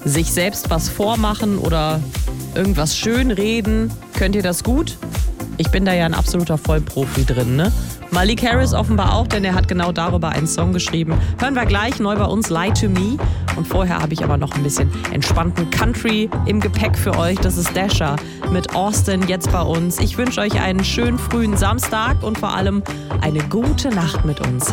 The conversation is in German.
sich selbst was vormachen oder irgendwas schönreden. Könnt ihr das gut? Ich bin da ja ein absoluter Vollprofi drin, ne? Malik Harris offenbar auch, denn er hat genau darüber einen Song geschrieben. Hören wir gleich, neu bei uns, Lie to Me. Und vorher habe ich aber noch ein bisschen entspannten Country im Gepäck für euch. Das ist Dasher mit Austin jetzt bei uns. Ich wünsche euch einen schönen frühen Samstag und vor allem eine gute Nacht mit uns.